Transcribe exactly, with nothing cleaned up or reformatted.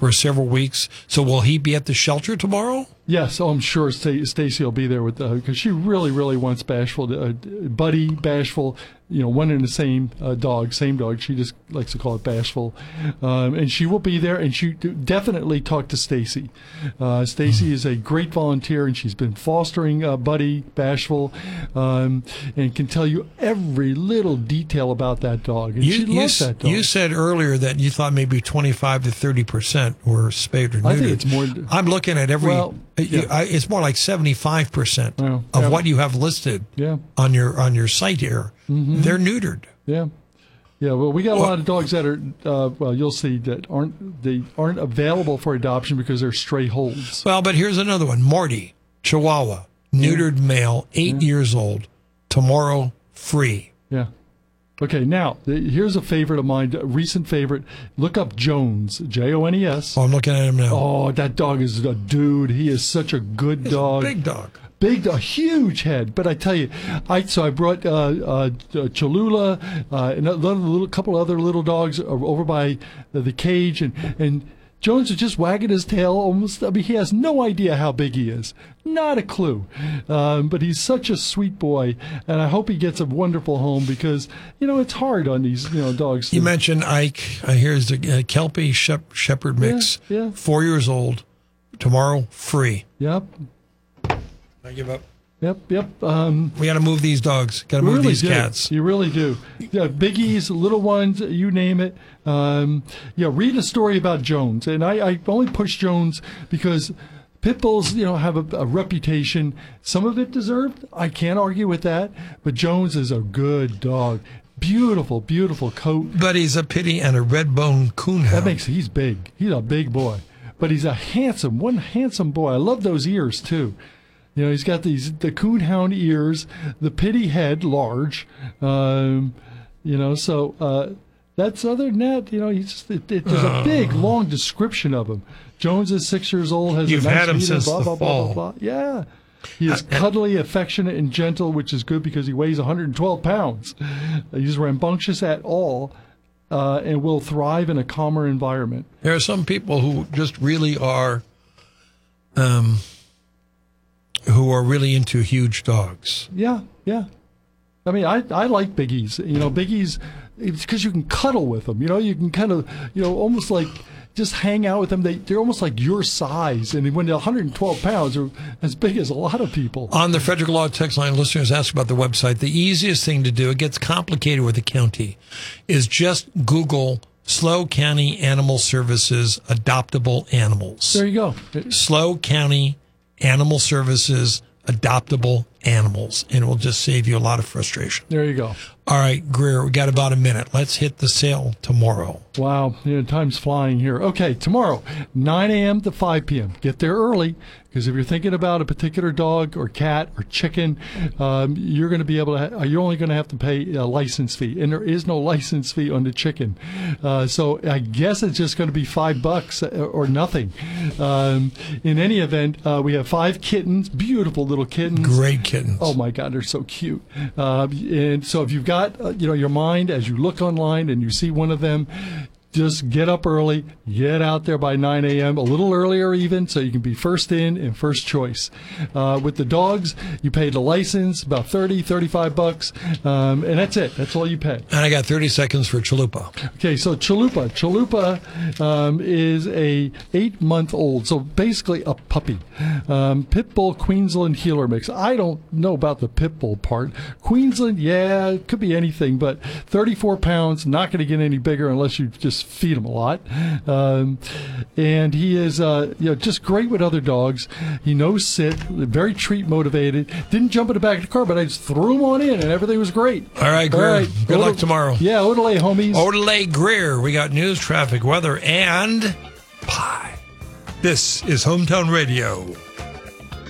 for several weeks. So will he be at the shelter tomorrow? Yes, oh, I'm sure St- Stacy will be there with because she really, really wants Bashful, uh, Buddy, Bashful, you know, one and the same uh, dog, same dog. She just likes to call it Bashful, um, and she will be there. And she definitely talk to Stacy. Uh, Stacy is a great volunteer, and she's been fostering uh, Buddy, Bashful, um, and can tell you every little detail about that dog. And you, she you, loves that dog. You said earlier that you thought maybe twenty-five to thirty percent were spayed or neutered. I think it's more. I'm looking at every. Well, You, yeah. I, it's more like seventy-five percent well, of yeah. what you have listed yeah. on your on your site here. Mm-hmm. They're neutered. Yeah, yeah. Well, we got a well, lot of dogs that are. Uh, well, you'll see that aren't they aren't available for adoption because they're stray holds. Well, but here's another one: Morty, Chihuahua, neutered yeah. male, eight yeah. years old. Tomorrow, free. Yeah. Okay, now, here's a favorite of mine, a recent favorite. Look up Jones, J O N E S. Oh, I'm looking at him now. Oh, that dog is a dude. He is such a good He's dog. A big dog. Big, a huge head. But I tell you, I so I brought uh, uh, Cholula uh, and a little, little, couple other little dogs over by the, the cage, and, and Jones is just wagging his tail almost. I mean, he has no idea how big he is. Not a clue. Um, but he's such a sweet boy, and I hope he gets a wonderful home because, you know, it's hard on these, you know, dogs. You to, mentioned Ike. Uh, here's the uh, Kelpie Shep- Shepherd mix. Yeah, yeah. Four years old. Tomorrow, free. Yep. I give up. Yep, yep. Um, we got to move these dogs. Got to move really these do. cats. You really do. Yeah, biggies, little ones, you name it. Um, yeah, read a story about Jones. And I, I only push Jones because pit bulls, you know, have a, a reputation. Some of it deserved. I can't argue with that. But Jones is a good dog. Beautiful, beautiful coat. But he's a pity and a red-bone coonhound. That makes he's big. He's a big boy. But he's a handsome, one handsome boy. I love those ears, too. You know, he's got these the coonhound ears, the pitty head, large. Um, you know, so uh, that's other than that. You know, he's just, it, it, there's a big, long description of him. Jones is six years old. Has You've a nice had him meter, since blah, the blah, fall. blah, blah, blah. Yeah, he is cuddly, affectionate, and gentle, which is good because he weighs one hundred twelve pounds. He's rambunctious at all. Uh, and will thrive in a calmer environment. There are some people who just really are, um, who are really into huge dogs. Yeah, yeah. I mean, I, I like biggies. You know, biggies, it's because you can cuddle with them. You know, you can kind of, you know, almost like just hang out with them. They, they're almost like your size. And when they're one hundred twelve pounds, they're as big as a lot of people. On the Frederick Law text line, listeners ask about the website. The easiest thing to do, it gets complicated with the county, is just Google SLO County Animal Services Adoptable Animals. There you go. SLO County Animal Services Adoptable Animals, and it will just save you a lot of frustration. There you go. All right, Greer, we got about a minute. Let's hit the sale tomorrow. Wow, you know, time's flying here. Okay, tomorrow, nine a.m. to five p.m. Get there early, because if you're thinking about a particular dog or cat or chicken, um, you're going to be able to. Ha- you're only going to have to pay a license fee, and there is no license fee on the chicken. Uh, so I guess it's just going to be five bucks or nothing. Um, in any event, uh, we have five kittens, beautiful little kittens. Great kittens. Oh my God, they're so cute. Uh, and so if you've got uh, you know your mind as you look online and you see one of them, just get up early, get out there by nine a.m., a little earlier even, so you can be first in and first choice. Uh, with the dogs, you pay the license, about thirty, thirty-five bucks, um, and that's it. That's all you pay. And I got thirty seconds for Chalupa. Okay, so Chalupa. Chalupa um, is a eight-month-old, so basically a puppy. Um, Pit Bull Queensland Heeler mix. I don't know about the Pit Bull part. Queensland, yeah, it could be anything, but thirty-four pounds, not going to get any bigger unless you just feed him a lot. Um, and he is uh, you know, just great with other dogs. He knows sit, very treat motivated. Didn't jump in the back of the car, but I just threw him on in and everything was great. All right, Greer. All right. Good Odel- luck tomorrow. Yeah, Odelay, homies. Odelay Greer. We got news, traffic, weather, and pie. This is Hometown Radio.